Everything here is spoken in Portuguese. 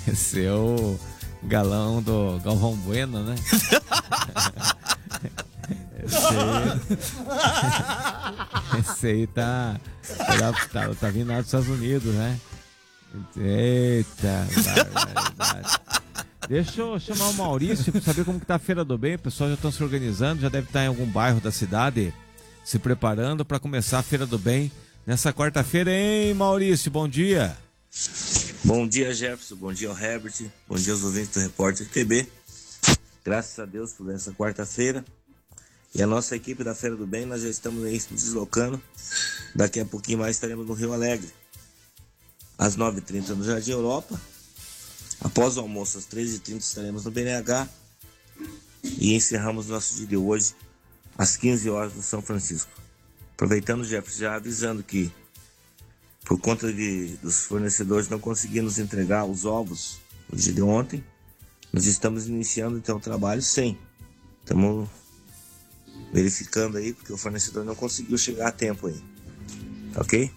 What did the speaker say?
Esse é o galão do Galvão Bueno, né? Esse aí tá vindo lá dos Estados Unidos, né? Eita, barbaridade. Deixa eu chamar o Maurício para saber como que tá a Feira do Bem. O pessoal já estão se organizando, já deve estar em algum bairro da cidade se preparando para começar a Feira do Bem nessa quarta-feira, hein, Maurício? Bom dia. Bom dia, Jefferson. Bom dia ao Herbert. Bom dia aos ouvintes do Repórter TB. Graças a Deus por essa quarta-feira. E a nossa equipe da Feira do Bem, nós já estamos aí se deslocando. Daqui a pouquinho mais estaremos no Rio Alegre. Às 9h30 no Jardim Europa. Após o almoço, às 13h30 estaremos no BNH. E encerramos nosso dia de hoje às 15 horas no São Francisco. Aproveitando, Jefferson, já avisando que por conta dos fornecedores não conseguirem nos entregar os ovos no dia de ontem, nós estamos iniciando então o trabalho sem. Estamos verificando aí, porque o fornecedor não conseguiu chegar a tempo aí. Ok?